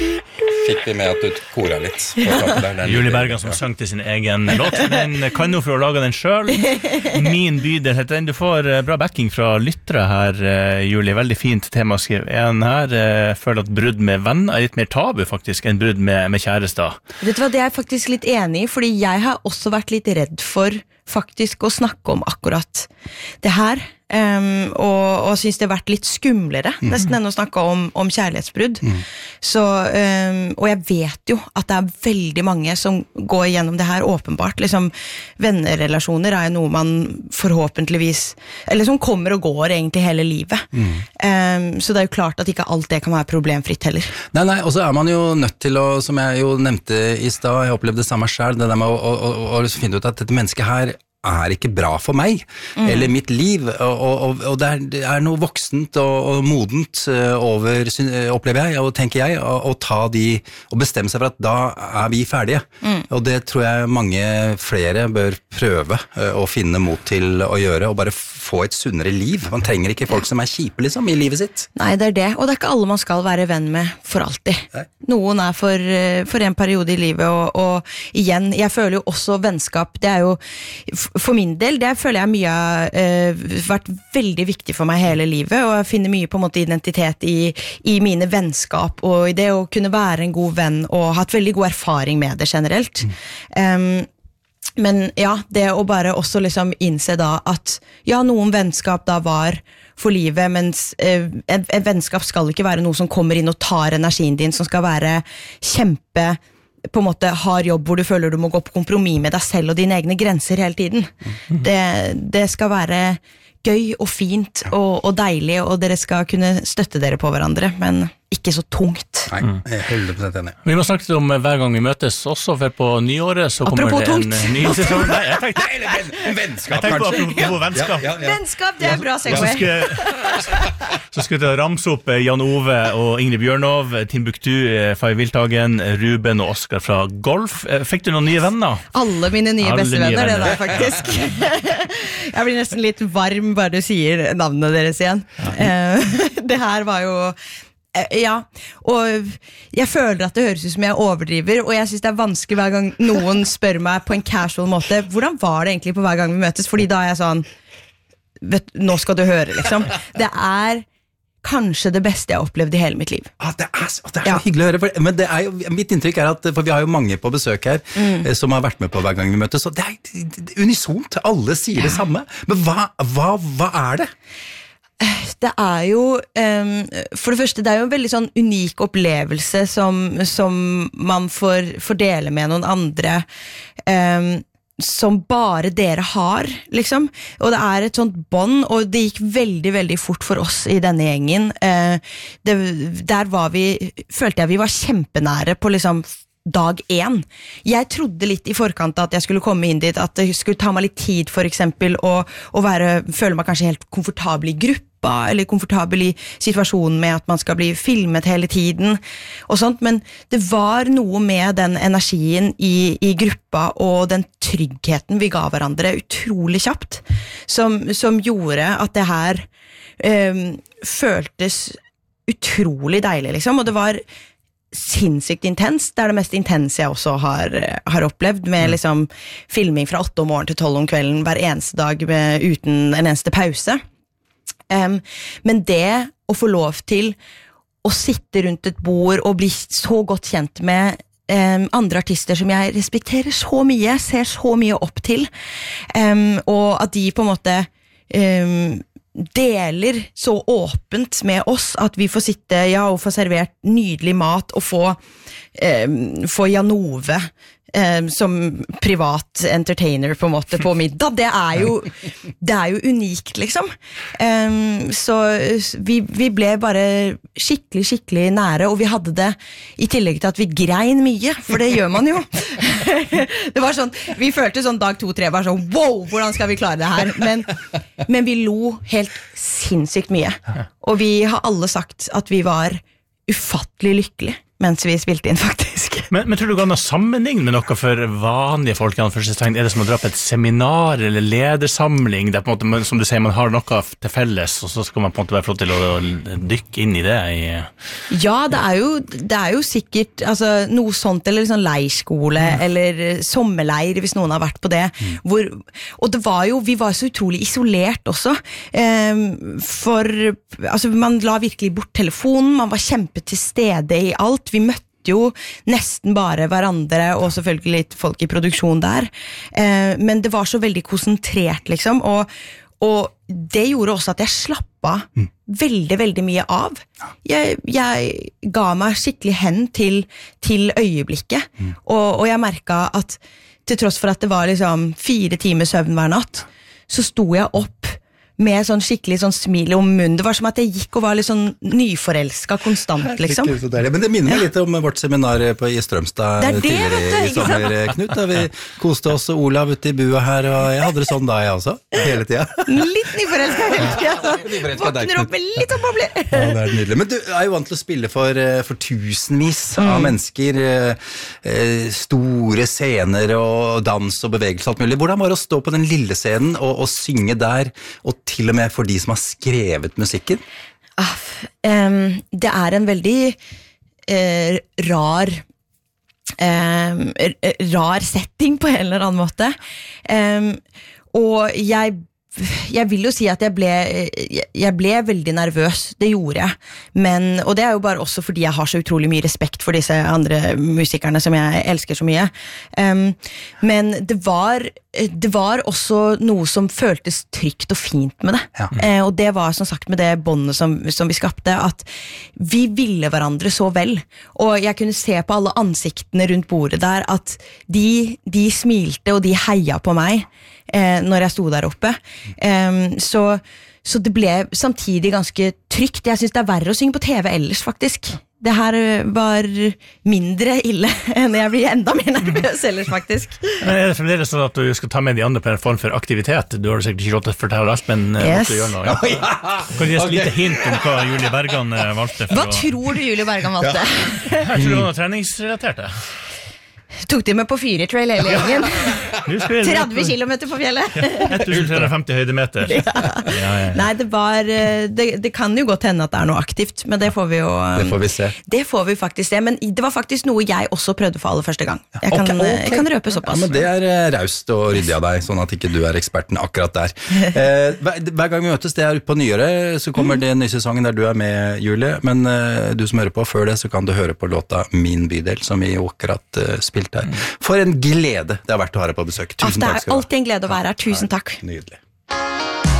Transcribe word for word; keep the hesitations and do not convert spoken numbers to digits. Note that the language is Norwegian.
Fikk vi med at du kora litt. Julie Bergan som sang til sin egen låt. Den kan jo for å lage den selv. Min bydel heter den. Du får bra backing fra lyttere her, Julie. Veldig fint tema skrev en her. Jeg føler at brudd med venner er litt mer tabu faktisk enn brudd med, med kjærester. Vet du hva, det er jeg faktisk litt enig i, fordi jeg har også vært litt redd for faktisk å snakke om akkurat det her. Um, og, og synes det har vært litt skumlere mm. nesten enn å snakke om, om kjærlighetsbrudd mm. så, um, og jeg vet jo at det er veldig mange som går gjennom det her åpenbart, liksom vennerelasjoner er jo noe man forhåpentligvis eller som kommer og går egentlig hele livet mm. um, så det er jo klart at ikke alt det kan være problemfritt heller. Nei, nei, og så er man jo nødt til å, som jeg jo nevnte i sted, jeg opplevde det samme selv, det der med å, å, å, å finne ut at dette mennesket her er ikke bra for meg, mm. eller mitt liv, og, og, og det, er, det er noe voksent og, og modent over, opplever jeg, og tenker jeg, å, å ta de, og bestemme seg for at da er vi ferdige, mm. og det tror jeg mange flere bør prøve å finne mot til å gjøre, og bare få et sunnere liv. Man trenger ikke folk som er kjipe liksom, i livet sitt. Nei, det er det, og det er ikke alle man skal være venn med for alltid. Nei. Noen er for, for en periode i livet, og, og igjen, jeg føler jo også vennskap, det er jo for min del, det føler jeg mye har uh, vært veldig viktig for meg hele livet, og jeg finner mye på en måte identitet i, i mine vennskap, og i det å kunne være en god venn, og hatt veldig god erfaring med det generelt. Mm. Um, men ja, det å bare også liksom innse da at ja, noen vennskap da var for livet, mens uh, en, en vennskap skal ikke være noe som kommer inn og tar energien din, som skal være kjempe på en måte har jobb hvor du føler du må gå på kompromiss med deg selv og dine egne grenser hele tiden. Mm-hmm. Det, det skal være gøy og fint og, og deilig, og dere skal kunne støtte dere på hverandre, men ikke så tungt. Nei, jeg er hundre prosent enig. Vi må snakke om hver gang vi møtes også, for på nyåret så kommer apropos det en tungt. ny sesong. Nei, jeg tenkte, Nei, eller ven, vennskap, jeg tenkte på kanskje. apropos ja, vennskap. Ja, ja, ja. Vennskap, det er bra Så segway. skulle, så skulle jeg ramse opp Jan Ove og Ingrid Bjørnov, Timbuktu, Fay Wiltagen, Ruben og Oskar fra Golf. Fikk du noen nye venner? Alle mine nye Alle bestevenner, nye det der faktisk. Jeg blir nesten litt varm bare du sier navnet deres igjen. Ja. Det her var jo ja, og jeg føler at det høres ut som jeg overdriver, og jeg synes det er vanskelig hver gang noen spør meg på en casual måte, hvordan var det egentlig på hver gang vi møtes, fordi da er jeg sånn, vet, nå skal du høre liksom, det er kanskje det beste jeg har opplevd i hele mitt liv. Ah, det er, det er så ja. hyggelig å høre, for, men det er jo, mitt inntrykk er at, for vi har jo mange på besøk her, mm. som har vært med på hver gang vi møtes, og det er, det er unisont, alle sier ja. det samme, men hva, hva, hva er det? Det er jo, um, for det første, det er jo en veldig sånn unik opplevelse som, som man får, får dele med noen andre, um, som bare dere har, liksom. Og det er et sånt bånd, og det gikk veldig, veldig fort for oss i denne gjengen. Uh, det, der var vi, følte jeg vi var kjempenære på liksom dag én. Jeg trodde litt i forkant at jeg skulle komme inn dit, at det skulle ta meg litt tid for eksempel, og, og være, føle meg kanskje helt komfortabel i gruppa, eller komfortabel i situasjonen med at man skal bli filmet hele tiden, og sånt, men det var noe med den energien i, i gruppa, og den tryggheten vi ga hverandre utrolig kjapt, som, som gjorde at det her um, føltes utrolig deilig, liksom, og det var sinnssykt intens. Det er det mest intense jeg også har, har opplevd, med mm. liksom filming fra åtte om morgenen til tolv om kvelden hver eneste dag med, uten en eneste pause. Um, men det å få lov til å sitte rundt et bord og bli så godt kjent med um, andre artister som jeg respekterer så mye, ser så mye opp til, um, og at de på en måte um, deler så åpent med oss at vi får sitte ja, og få servert nydelig mat og få, eh, få Jan Ove eh, som privat entertainer på en måte på middag, det er jo det er jo unikt liksom um, så vi, vi ble bare skikkelig, skikkelig nære, og vi hadde det i tillegg til at vi grein mye, for det gjør man jo. Det var sånn, vi følte sånn dag to, tre var sånn, wow, hvordan skal vi klare det her? Men, men vi lo helt sinnssykt mye, og vi har alle sagt at vi var ufattelig lykkelige mens vi spilte inn, faktisk. Men, men tror du du kan ha sammenligning med noe for vanlige folk? Er det som å dra på et seminar eller ledersamling, der på en måte, som du sier, man har noe til felles, og så skal man på en måte være flott til å dykke inn i det? I ja, det er jo, det er jo sikkert altså, noe sånt, eller sånn leirskole, mm. eller sommerleir, hvis noen har vært på det. Mm. Hvor, og det var jo, vi var så utrolig isolert også, um, for altså, man la virkelig bort telefonen, man var kjempe til stede i alt, vi møtte jo nesten bare hverandre og selvfølgelig litt folk i produksjon der, eh, men det var så veldig konsentrert liksom, og, og det gjorde også at jeg slappet mm. veldig, veldig mye av. Jeg, jeg ga meg skikkelig hen til, til øyeblikket, mm. og, og jeg merket at til tross for at det var liksom fire timer søvn hver natt, så sto jeg opp med sånn skikkelig sånn smil om munnen. Det var som at jeg gikk og var litt sånn nyforelsket konstant, liksom. Men det minner meg litt om vårt seminar på, i Strømstad det det, tidligere i sommer, Knut, da vi koste oss og Olav ute i bua her, og jeg hadde det sånn da, jeg også, hele tiden. Litt nyforelsket hele tiden. Våkner opp med litt om bobler. Ja, det er nydelig. Men du er jo vant til å spille for, for tusenvis mm. av mennesker, store scener og dans og bevegelse og alt mulig. Hvordan var det å stå på den lille scenen og, og synge der, og til og med for de som har skrevet musikken? Ah, um, det er en veldig uh, rar um, rar setting på en eller annen måte. Um, og jeg jeg vil jo si at jeg ble, jeg ble veldig nervøs, det gjorde jeg, men, og det er jo bare også fordi jeg har så utrolig mye respekt for disse andre musikerne som jeg elsker så mye. Um, men det var, det var også noe som føltes trygt og fint med det. Ja. Uh, og det var som sagt med det båndet som, som vi skapte, at vi ville hverandre så vel, og jeg kunne se på alle ansiktene rundt bordet der, at de, de smilte og de heia på meg, Eh, når jeg sto der oppe. Um, så, så det ble samtidig ganske trygt. Jeg synes det er verre å synge på T V ellers, faktisk. Det her var mindre ille enn jeg blir enda mer nervøs ellers, faktisk. Men er det fremdeles sånn at du skal ta med de andre på en form for aktivitet? Du har sikkert ikke råd til å fortelle alt, men yes. måtte gjøre noe. Ja. Kan du gi oss et lite hint om hva Julie Bergan valgte? Hva å... tror du Julie Bergan valgte? Ja. Jeg tror det var noe treningsrelatert. Tok de med på Fyretrail hele gjengen? tretti kilometer på fjellet. tusen tre hundre og femti høydemeter. Ja. Ja, ja, ja. Nei, det var det, det kan jo godt hende at det er noe aktivt, men det får vi jo Det får vi se. Det får vi faktisk se, men det var faktisk noe jeg også prøvde for aller første gang. Jeg kan, okay, okay. Jeg kan røpe såpass. Ja, men det er raust og ryddig av deg, sånn at ikke du er eksperten akkurat der. Eh, hver gang vi møtes, det er på nyåret, så kommer mm. det nye sesongen der du er med, Julie, men eh, du som hører på før det, så kan du høre på låta Min bydel, som vi akkurat uh, spilte her. For en glede det har vært å ha deg på besøk. Tusen takk skal du ha. Det er alltid en glede å være her. Tusen takk. Nydelig.